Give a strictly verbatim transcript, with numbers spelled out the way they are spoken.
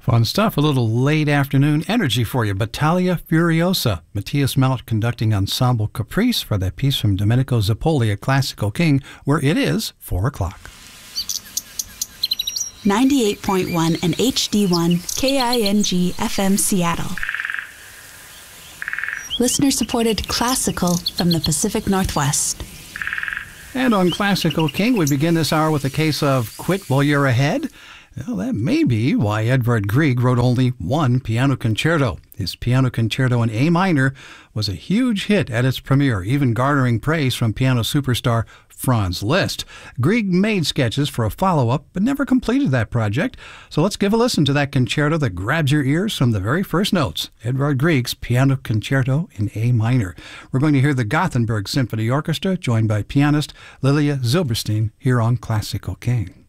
Fun stuff. A little late afternoon energy for you. Battaglia Furiosa. Matthias Maudt conducting Ensemble Caprice for that piece from Domenico Zappoli at Classical King, where it is four o'clock. ninety-eight point one and H D one K I N G F M Seattle. Listener-supported classical from the Pacific Northwest. And on Classical King, we begin this hour with a case of Quit While You're Ahead. Well, that may be why Edvard Grieg wrote only one piano concerto. His piano concerto in A minor was a huge hit at its premiere, even garnering praise from piano superstar Franz Liszt. Grieg made sketches for a follow-up, but never completed that project. So let's give a listen to that concerto that grabs your ears from the very first notes. Edvard Grieg's Piano Concerto in A minor. We're going to hear the Gothenburg Symphony Orchestra, joined by pianist Lilia Zilberstein, here on Classical King.